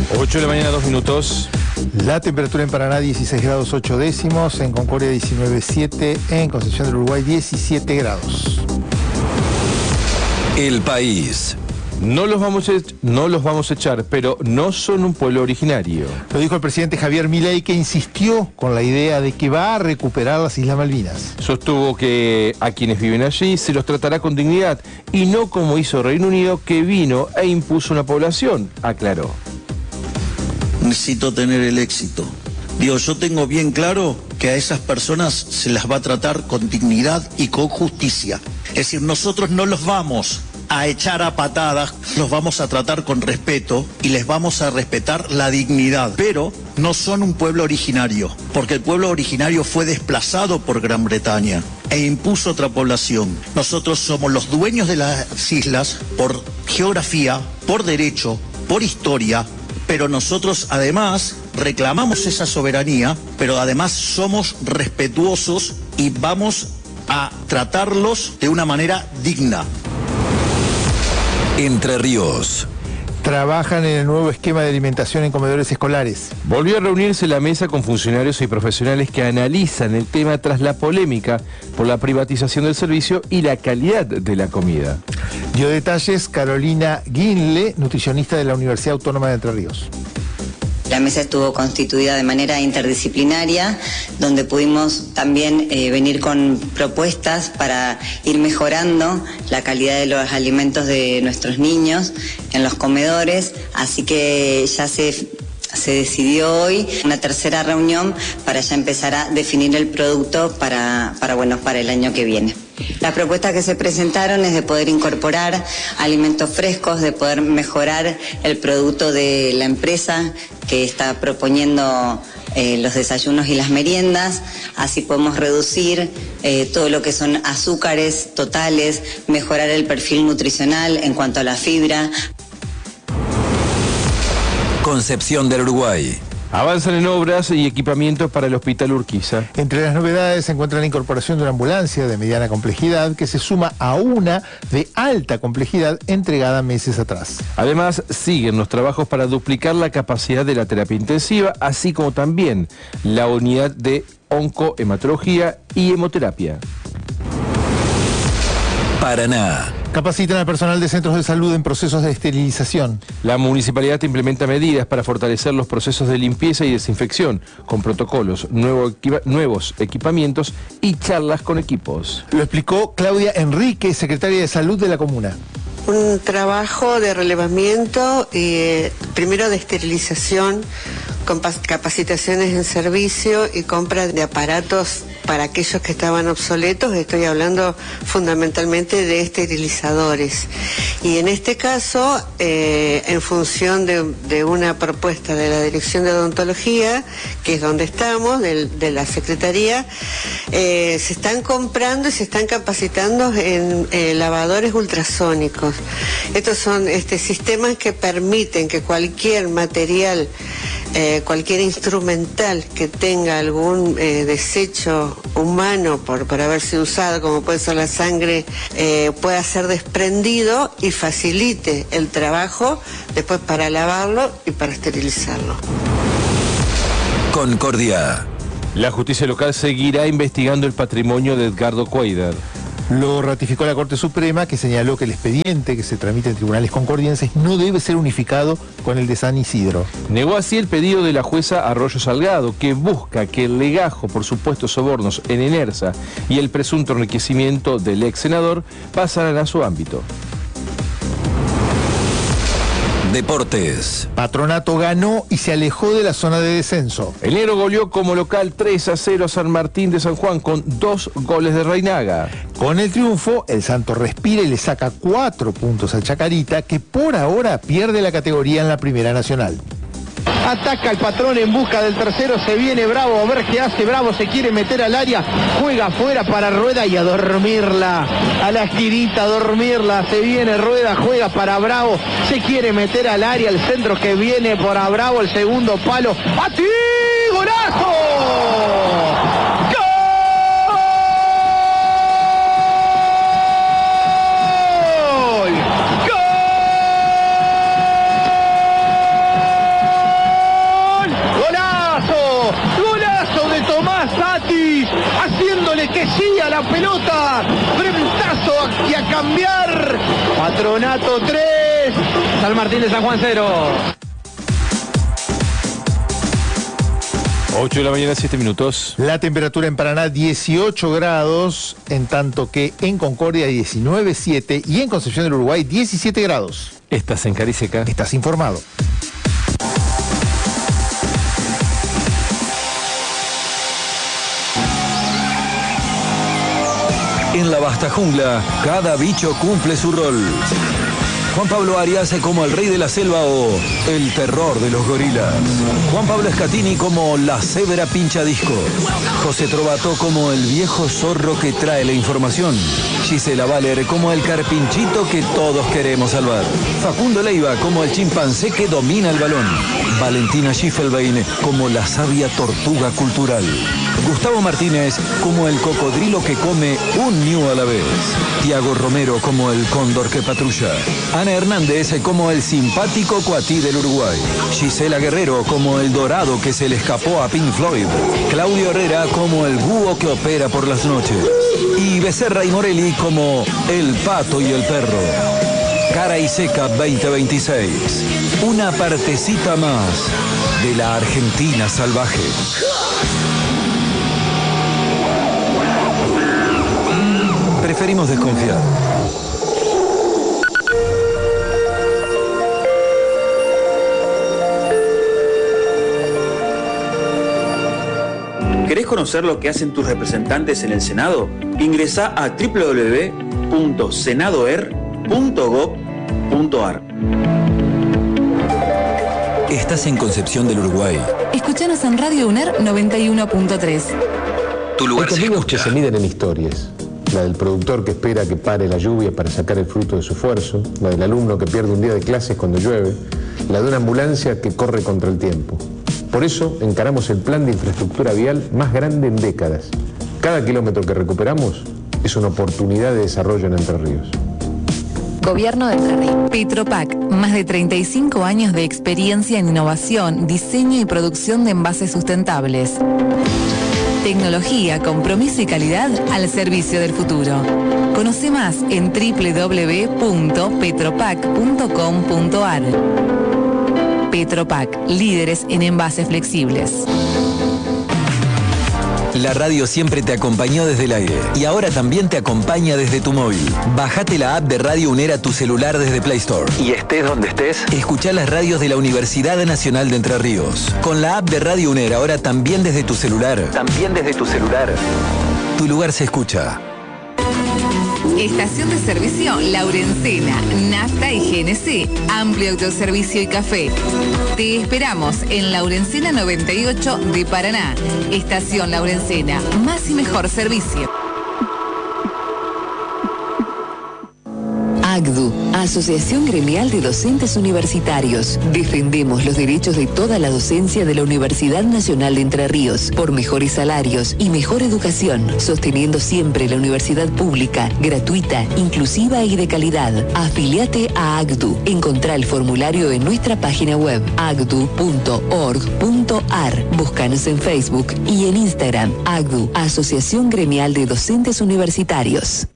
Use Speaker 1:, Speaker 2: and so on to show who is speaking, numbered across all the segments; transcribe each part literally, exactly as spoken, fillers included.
Speaker 1: ocho de la mañana, dos minutos.
Speaker 2: La temperatura en Paraná dieciséis grados ocho décimos, en Concordia diecinueve coma siete, en Concepción del Uruguay diecisiete grados.
Speaker 3: El País.
Speaker 1: No los vamos a, no los vamos a echar, pero no son un pueblo originario.
Speaker 2: Lo dijo el presidente Javier Milei, que insistió con la idea de que va a recuperar las Islas Malvinas.
Speaker 1: Sostuvo que a quienes viven allí se los tratará con dignidad y no como hizo Reino Unido, que vino e impuso una población, aclaró.
Speaker 4: Necesito tener el éxito. Digo, yo tengo bien claro que a esas personas se las va a tratar con dignidad y con justicia. Es decir, nosotros no los vamos a echar a patadas, los vamos a tratar con respeto y les vamos a respetar la dignidad. Pero no son un pueblo originario, porque el pueblo originario fue desplazado por Gran Bretaña e impuso otra población. Nosotros somos los dueños de las islas por geografía, por derecho, por historia, pero nosotros además reclamamos esa soberanía, pero además somos respetuosos y vamos a tratarlos de una manera digna.
Speaker 3: Entre Ríos.
Speaker 2: Trabajan en el nuevo esquema de alimentación en comedores escolares.
Speaker 1: Volvió a reunirse la mesa con funcionarios y profesionales que analizan el tema tras la polémica por la privatización del servicio y la calidad de la comida.
Speaker 2: Dio detalles Carolina Guinle, nutricionista de la Universidad Autónoma de Entre Ríos.
Speaker 5: La mesa estuvo constituida de manera interdisciplinaria, donde pudimos también eh, venir con propuestas para ir mejorando la calidad de los alimentos de nuestros niños en los comedores, así que ya se... Se decidió hoy una tercera reunión para ya empezar a definir el producto para, para, bueno, para el año que viene. Las propuestas que se presentaron es de poder incorporar alimentos frescos, de poder mejorar el producto de la empresa que está proponiendo eh, los desayunos y las meriendas, así podemos reducir eh, todo lo que son azúcares totales, mejorar el perfil nutricional en cuanto a la fibra.
Speaker 3: Concepción del Uruguay.
Speaker 1: Avanzan en obras y equipamientos para el Hospital Urquiza.
Speaker 2: Entre las novedades se encuentra la incorporación de una ambulancia de mediana complejidad que se suma a una de alta complejidad entregada meses atrás.
Speaker 1: Además, siguen los trabajos para duplicar la capacidad de la terapia intensiva, así como también la unidad de oncohematología y hemoterapia.
Speaker 3: Paraná.
Speaker 2: Capacitan al personal de centros de salud en procesos de esterilización.
Speaker 1: La municipalidad implementa medidas para fortalecer los procesos de limpieza y desinfección, con protocolos, nuevo equipa- nuevos equipamientos y charlas con equipos.
Speaker 2: Lo explicó Claudia Enrique, secretaria de Salud de la comuna.
Speaker 6: Un trabajo de relevamiento, eh, primero de esterilización, con capacitaciones en servicio y compra de aparatos para aquellos que estaban obsoletos. Estoy hablando fundamentalmente de esterilizadores. Y en este caso, eh, en función de, de una propuesta de la Dirección de Odontología, que es donde estamos, de, de la Secretaría, eh, se están comprando y se están capacitando en eh, lavadores ultrasónicos. Estos son este, sistemas que permiten que cualquier material, eh, cualquier instrumental que tenga algún eh, desecho humano por, por haberse usado, como puede ser la sangre, eh, pueda ser desprendido y facilite el trabajo después para lavarlo y para esterilizarlo.
Speaker 3: Concordia.
Speaker 1: La justicia local seguirá investigando el patrimonio de Edgardo Cuaidar.
Speaker 2: Lo ratificó la Corte Suprema, que señaló que el expediente que se tramita en tribunales concordienses no debe ser unificado con el de San Isidro.
Speaker 1: Negó así el pedido de la jueza Arroyo Salgado, que busca que el legajo por supuestos sobornos en Enersa y el presunto enriquecimiento del ex senador pasaran a su ámbito.
Speaker 3: Deportes.
Speaker 2: Patronato ganó y se alejó de la zona de descenso.
Speaker 1: El negro goleó como local tres a cero a San Martín de San Juan con dos goles de Reinaga.
Speaker 2: Con el triunfo, el Santo respira y le saca cuatro puntos al Chacarita, que por ahora pierde la categoría en la Primera Nacional.
Speaker 7: Ataca el Patrón en busca del tercero, se viene Bravo, a ver qué hace Bravo, se quiere meter al área, juega afuera para Rueda y a dormirla, a la esquinita, a dormirla, se viene Rueda, juega para Bravo, se quiere meter al área, el centro que viene por a Bravo, el segundo palo, ¡Ati! ¡Golazo! la pelota. Frentazo y a cambiar. Patronato tres, San Martín de San Juan cero.
Speaker 1: ocho de la mañana, siete minutos.
Speaker 2: La temperatura en Paraná dieciocho grados, en tanto que en Concordia diecinueve punto siete y en Concepción del Uruguay diecisiete grados.
Speaker 1: Estás en Cariseca.
Speaker 2: Estás informado.
Speaker 3: En la vasta jungla, cada bicho cumple su rol. Juan Pablo Arias como el rey de la selva o el terror de los gorilas. Juan Pablo Scatini como la cebra pincha disco. José Trovato como el viejo zorro que trae la información. Gisela Valer como el carpinchito que todos queremos salvar. Facundo Leiva como el chimpancé que domina el balón. Valentina Schiffelbein como la sabia tortuga cultural. Gustavo Martínez como el cocodrilo que come un ñu a la vez. Tiago Romero como el cóndor que patrulla. Ana Hernández como el simpático cuatí del Uruguay. Gisela Guerrero como el dorado que se le escapó a Pink Floyd. Claudio Herrera como el búho que opera por las noches. Y Becerra y Morelli como el pato y el perro. Cara y Seca veinte veintiséis. Una partecita más de la Argentina salvaje. Preferimos desconfiar.
Speaker 8: ¿Querés conocer lo que hacen tus representantes en el Senado? Ingresá a doble u doble u doble u punto senadoer punto gob punto ar.
Speaker 3: Estás en Concepción del Uruguay.
Speaker 9: Escuchanos en Radio UNER noventa y uno punto tres.
Speaker 3: Tu lugar
Speaker 10: Hay
Speaker 3: se
Speaker 10: caminos que
Speaker 3: escucha.
Speaker 10: se miden en historias. La del productor que espera que pare la lluvia para sacar el fruto de su esfuerzo, la del alumno que pierde un día de clases cuando llueve, la de una ambulancia que corre contra el tiempo. Por eso encaramos el plan de infraestructura vial más grande en décadas. Cada kilómetro que recuperamos es una oportunidad de desarrollo en Entre Ríos.
Speaker 9: Gobierno de Entre Ríos. Petropac, más de treinta y cinco años de experiencia en innovación, diseño y producción de envases sustentables. Tecnología, compromiso y calidad al servicio del futuro. Conoce más en doble u doble u doble u punto petropac punto com punto ar. Petropac, líderes en envases flexibles.
Speaker 3: La radio siempre te acompañó desde el aire y ahora también te acompaña desde tu móvil. Bájate la app de Radio UNER a tu celular desde Play Store. Y estés donde estés, escuchá las radios de la Universidad Nacional de Entre Ríos. Con la app de Radio UNER ahora también desde tu celular. También desde tu celular. Tu lugar se escucha.
Speaker 9: Estación de servicio Laurencena, Nafta y G N C, amplio autoservicio y café. Te esperamos en Laurencena noventa y ocho de Paraná. Estación Laurencena, más y mejor servicio.
Speaker 11: A C D U, Asociación Gremial de Docentes Universitarios. Defendemos los derechos de toda la docencia de la Universidad Nacional de Entre Ríos por mejores salarios y mejor educación, sosteniendo siempre la universidad pública, gratuita, inclusiva y de calidad. Afiliate a A C D U. Encontrá el formulario en nuestra página web a c d u punto org punto ar. Búscanos en Facebook y en Instagram. A C D U, Asociación Gremial de Docentes Universitarios.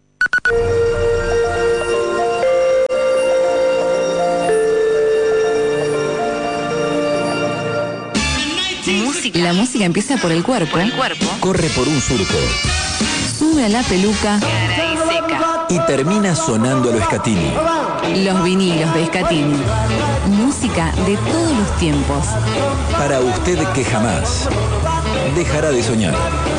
Speaker 9: La música empieza por el cuerpo. El cuerpo.
Speaker 3: Corre por un surco.
Speaker 9: Sube a la peluca.
Speaker 11: Cara y seca.
Speaker 3: Y termina sonando a lo Scatini.
Speaker 9: Los vinilos de Scatini. Música de todos los tiempos.
Speaker 3: Para usted que jamás dejará de soñar.